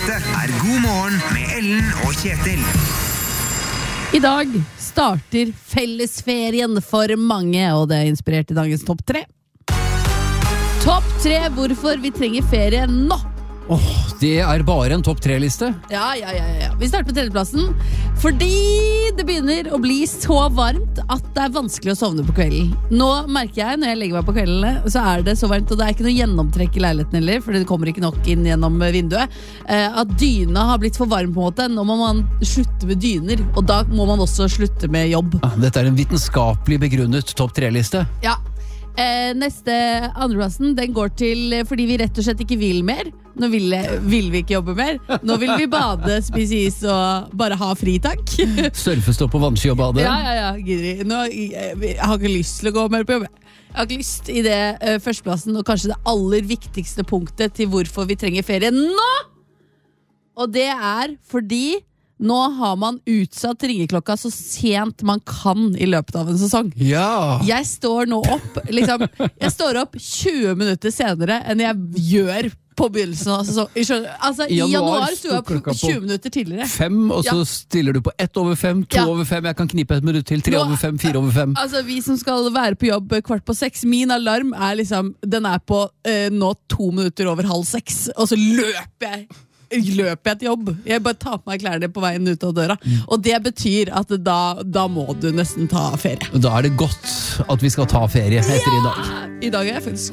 Dette God morgen med Ellen og Kjetil. I dag starter fellesferien for mange, og det inspirert i dagens topp 3. Topp 3 hvorfor vi trenger ferie nå. Det bare en topp 3-liste. Ja. Vi starter på tredjeplassen, fordi det begynner å bli så varmt at det vanskelig å sovne på kvelden. Nå merker jeg, når jeg legger meg på kveldene, så det så varmt, og det ikke noe gjennomtrekk i leiligheten heller, for det kommer ikke nok inn gjennom vinduet, at dyna har blitt for varm på en måte. Nå må man slutte med dyner, og da må man også slutte med jobb. Dette en vitenskapelig begrunnet topp 3-liste. Ja. Neste andreplassen, den går til fordi vi rett og slett ikke vil mer. Nå vil vi ikke jobbe mer. Nå vil vi bade, spise is og bare ha fri, takk. Surfe, stå på vannski og bade. Ja, gidder. Jeg har ikke lyst til å gå mer på jobb. Jeg har ikke lyst i det førsteplassen, og kanskje det aller viktigste punktet til hvorfor vi trenger ferie nå. Og det fordi nå har man utsatt ringeklokka så sent man kan i løpet av en sesong. Ja. Jeg står nå opp, jeg står opp 20 minutter senere enn jeg gjør på begynnelsen av sesong. Altså, i januar sto jeg opp 20 minutter tidligere. 5, og så stiller du på 1 over 5, 2 over 5, jeg kan knippe 1 minutt til, 3 over 5, 4 over 5. Altså, vi som skal være på jobb 5:15, min alarm den på nå 2 minutter over 5:30, og så løper jeg til jobb. Jeg bare tar på meg klærne på veien ut av døra. Og det betyr at da må du nesten ta ferie. Da det godt at vi skal ta ferie etter i dag. I dag jeg faktisk